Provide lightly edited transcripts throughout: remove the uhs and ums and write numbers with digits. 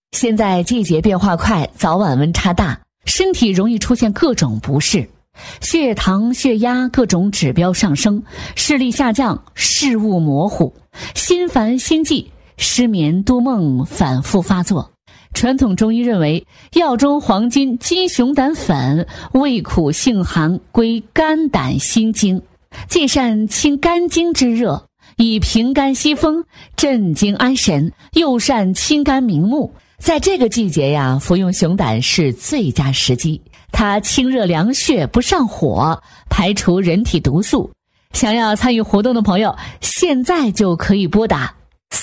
现在季节变化快，早晚温差大，身体容易出现各种不适，血糖、血压各种指标上升，视力下降，视物模糊，心烦心悸，失眠多梦反复发作。传统中医认为，药中黄金金熊胆粉味苦性寒，归肝胆心经，既善清肝经之热，以平肝息风，镇惊安神，又善清肝明目。在这个季节呀，服用熊胆是最佳时机。它清热凉血，不上火，排除人体毒素。想要参与活动的朋友，现在就可以拨打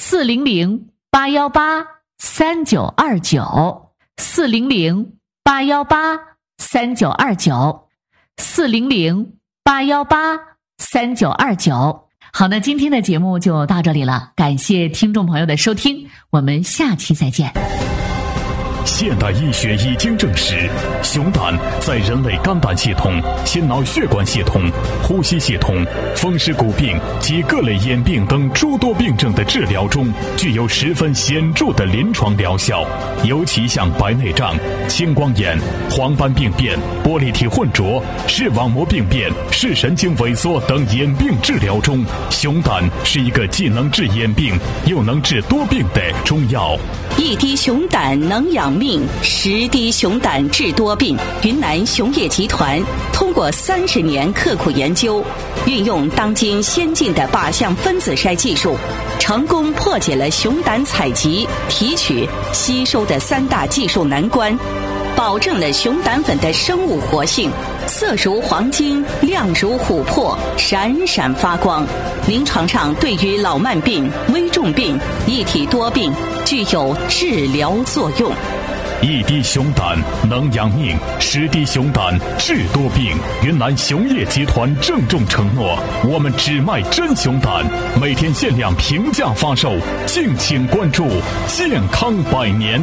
400-818-3929，400-818-3929。好，那今天的节目就到这里了，感谢听众朋友的收听，我们下期再见。 现代医学已经证实，熊胆在人类肝胆系统、心脑血管系统、呼吸系统、风湿骨病及各类眼病等诸多病症的治疗中，具有十分显著的临床疗效。尤其像白内障、青光眼、黄斑病变、玻璃体混浊、视网膜病变、视神经萎缩等眼病治疗中，熊胆是一个既能治眼病又能治多病的中药。 一滴熊胆能养命，10滴熊胆治多病。云南熊业集团通过30年刻苦研究，运用当今先进的靶向分子筛技术，成功破解了熊胆采集、提取、吸收的3大技术难关，保证了熊胆粉的生物活性，色如黄金，亮如琥珀，闪闪发光。临床上对于老慢病、危重病、一体多病具有治疗作用。 一滴熊胆能养命，10滴熊胆治多病。云南熊业集团郑重承诺，我们只卖真熊胆，每天限量平价发售，敬请关注。健康百年。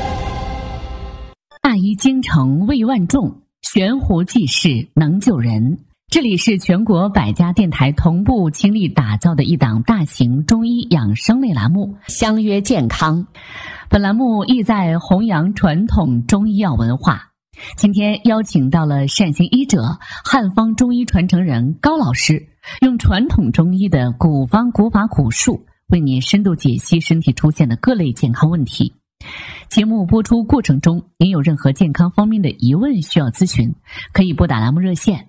大医精诚，卫万众，悬壶济世，能救人。这里是全国100家电台同步倾力打造的一档大型中医养生类栏目，相约健康。本栏目意在弘扬传统中医药文化。今天邀请到了善行医者、汉方中医传承人高老师，用传统中医的古方古法古术，为您深度解析身体出现的各类健康问题。节目播出过程中，您有任何健康方面的疑问需要咨询，可以拨打栏目热线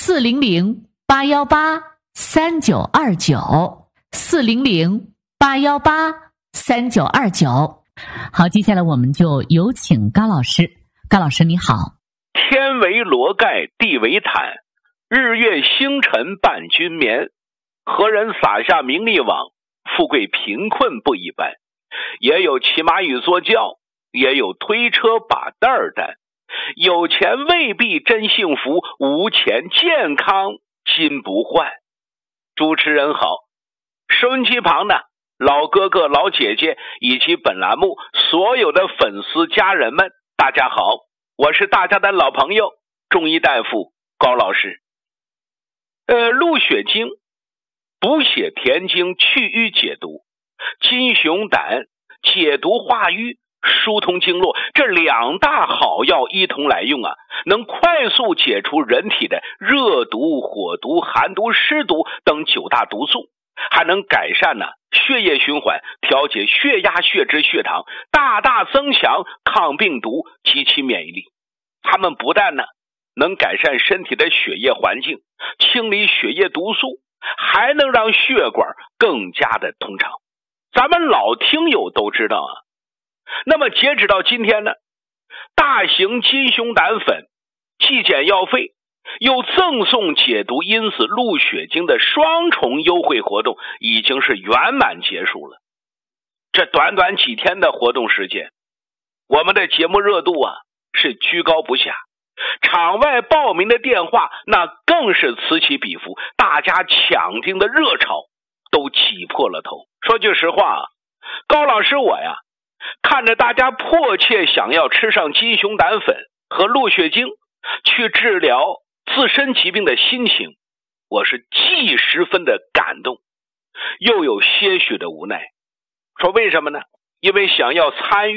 400-818-3929，400-818-3929。好，接下来我们就有请高老师。高老师你好。 天为罗盖，地为毯，日月星辰伴君眠。何人撒下名利网，富贵贫困不一般。也有骑马与坐轿，也有推车把担儿担。有钱未必真幸福，无钱健康金不换。主持人好，收音机旁的老哥哥老姐姐以及本栏目所有的粉丝家人们，大家好，我是大家的老朋友中医大夫高老师。鹿血经补血填精，去瘀解毒，金熊胆解毒化瘀，疏通经络，这2大好药一同来用啊，能快速解除人体的热毒、火毒、寒毒、湿毒等9大毒素，还能改善血液循环，调节血压、血脂、血糖，大大增强抗病毒及其免疫力。它们不但能改善身体的血液环境，清理血液毒素，还能让血管更加的通畅。咱们老听友都知道啊。那么截止到今天呢，大型金熊胆粉既减药费又赠送解毒因子鹿血经的双重优惠活动已经是圆满结束了。这短短几天的活动时间，我们的节目热度是居高不下，场外报名的电话那更是此起彼伏，大家抢订的热潮都挤破了头。说句实话高老师我看着大家迫切想要吃上金熊胆粉和鹿血经去治疗自身疾病的心情，我是既十分的感动，又有些许的无奈。说为什么呢？因为想要参与